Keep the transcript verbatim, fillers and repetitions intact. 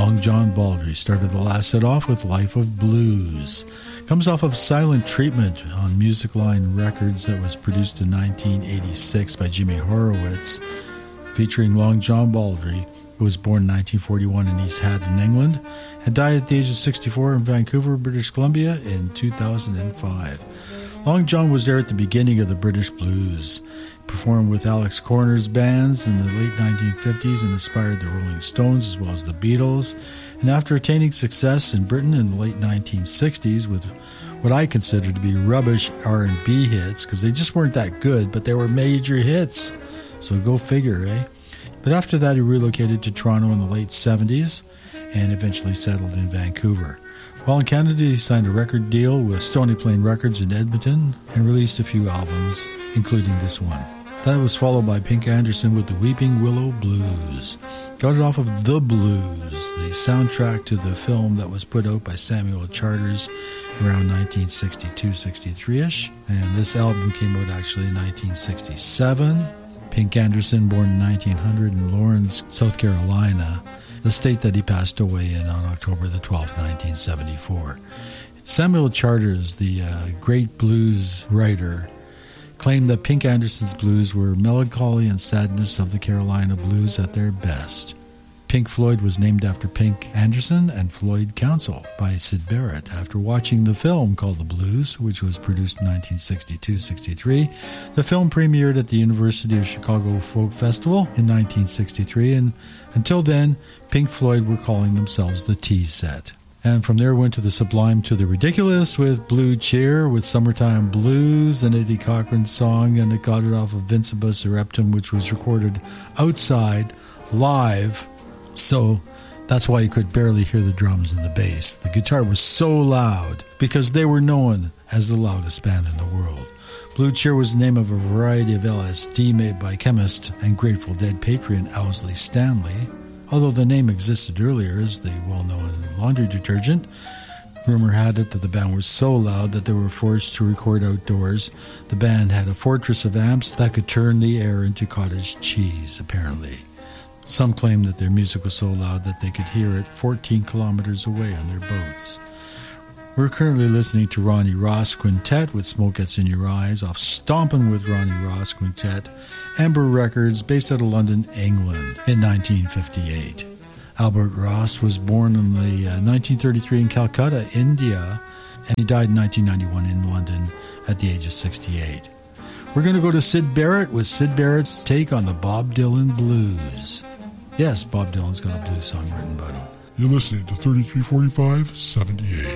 Long John Baldry started the last set off with Life of Blues. Comes off of Silent Treatment on Music Line Records that was produced in nineteen eighty-six by Jimmy Horowitz, featuring Long John Baldry, who was born in nineteen forty-one in East Haddon, England, and died at the age of sixty-four in Vancouver, British Columbia in two thousand five. Long John was there at the beginning of the British blues. He performed with Alex Corner's bands in the late nineteen fifties and inspired the Rolling Stones as well as the Beatles. And after attaining success in Britain in the late nineteen sixties with what I consider to be rubbish R and B hits, because they just weren't that good, but they were major hits. So go figure, eh? But after that, he relocated to Toronto in the late seventies and eventually settled in Vancouver. While in Canada, he signed a record deal with Stony Plain Records in Edmonton and released a few albums, including this one. That was followed by Pink Anderson with the Weeping Willow Blues. Got it off of The Blues, the soundtrack to the film that was put out by Samuel Charters around nineteen sixty-two sixty-three-ish. And this album came out actually in nineteen sixty-seven. Pink Anderson, born in nineteen hundred in Lawrence, South Carolina, the state that he passed away in on October the twelfth, nineteen seventy-four. Samuel Charters, the uh, great blues writer, claimed that Pink Anderson's blues were melancholy and sadness of the Carolina blues at their best. Pink Floyd was named after Pink Anderson and Floyd Council by Syd Barrett after watching the film called The Blues, which was produced in nineteen sixty-two sixty-three. The film premiered at the University of Chicago Folk Festival in nineteen sixty-three, and until then, Pink Floyd were calling themselves the T-Set. And from there went to the sublime to the ridiculous with Blue Cheer, with Summertime Blues, an Eddie Cochran song, and it got it off of Vincebus Ereptum, which was recorded outside, live. So that's why you could barely hear the drums and the bass. The guitar was so loud because they were known as the loudest band in the world. Blue Cheer was the name of a variety of L S D made by chemist and Grateful Dead patron Owsley Stanley, although the name existed earlier as the well-known laundry detergent. Rumor had it that the band was so loud that they were forced to record outdoors. The band had a fortress of amps that could turn the air into cottage cheese, apparently. Some claim that their music was so loud that they could hear it fourteen kilometers away on their boats. We're currently listening to Ronnie Ross Quintet with Smoke Gets In Your Eyes off Stompin' with Ronnie Ross Quintet, Amber Records, based out of London, England, in nineteen fifty-eight. Albert Ross was born in the uh, nineteen thirty-three in Calcutta, India, and he died in nineteen ninety-one in London at the age of sixty-eight. We're going to go to Syd Barrett with Syd Barrett's take on the Bob Dylan blues. Yes, Bob Dylan's got a blues song written about him. You're listening to thirty-three forty-five seventy-eight.